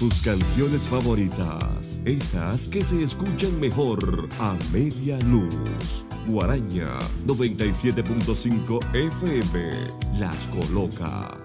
tus canciones favoritas, esas que se escuchan mejor a media luz. Guaraña 97.5 FM las coloca.